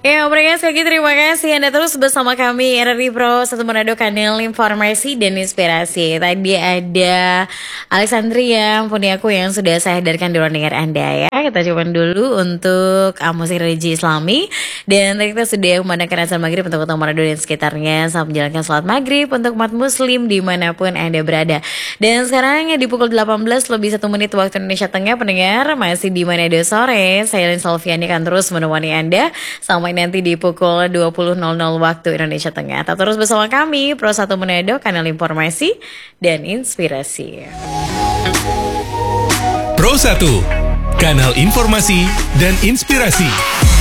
Ya, mereka sekali lagi terima kasih Anda terus bersama kami RRI Pro 1 Manado, kanal informasi dan inspirasi. Tadi ada Alexandria Puniaku yang sudah saya hadirkan di ruang dengar Anda ya. Kita coba dulu untuk musik religi Islami. Dan tadi kita sudah memandangkan azan maghrib untuk kota Manado dan sekitarnya. Selamat menjalankan sholat maghrib untuk umat muslim dimanapun Anda berada. Dan sekarang di pukul 18 lebih 1 menit waktu Indonesia Tengah, pendengar masih di Manado sore. Saya Lin Salviani akan terus menemani Anda sampai nanti di pukul 20.00 waktu Indonesia Tengah. Tetap terus bersama kami Pro 1 Manado, kanal informasi dan inspirasi. Pro 1, kanal informasi dan inspirasi.